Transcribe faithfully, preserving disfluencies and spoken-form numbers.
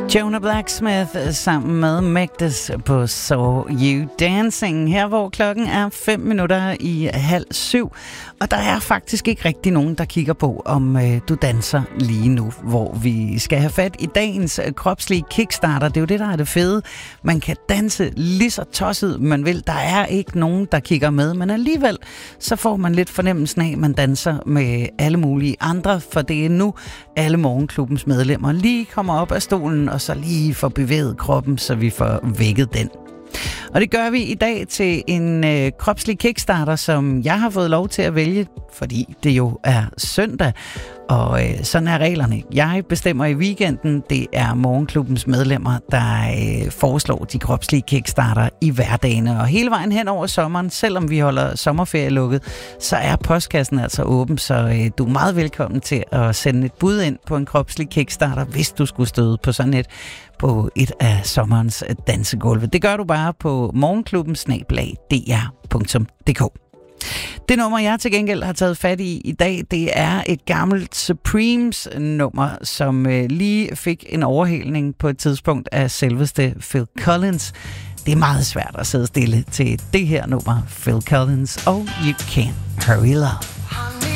Jonah Blacksmith sammen med Magdes på So You Dancing, her hvor klokken er fem minutter i halv syv. Og der er faktisk ikke rigtig nogen, der kigger på, om øh, du danser lige nu, hvor vi skal have fat i dagens øh, kropslige kickstarter. Det er jo det, der er det fede. Man kan danse lige så tosset, man vil. Der er ikke nogen, der kigger med, men alligevel så får man lidt fornemmelsen af, at man danser med alle mulige andre, for det er nu alle Morgenklubbens medlemmer lige kommer op af stolen, og så lige får bevæget kroppen, så vi får vækket den. Og det gør vi i dag til en øh, kropslig kickstarter, som jeg har fået lov til at vælge, fordi det jo er søndag, og øh, sådan er reglerne. Jeg bestemmer i weekenden, det er Morgenklubbens medlemmer, der øh, foreslår de kropslige kickstarter i hverdagene. Og hele vejen hen over sommeren, selvom vi holder sommerferie lukket, så er postkassen altså åben, så øh, du er meget velkommen til at sende et bud ind på en kropslig kickstarter, hvis du skulle støde på sådan et på et af sommerens dansegulve. Det gør du bare på morgenklubben snabel-a d r punktum d k. Det nummer, jeg til gengæld har taget fat i i dag, det er et gammelt Supremes-nummer, som øh, lige fik en overhælning på et tidspunkt af selveste Phil Collins. Det er meget svært at sidde stille til det her nummer, Phil Collins og You Can't Hurry Love.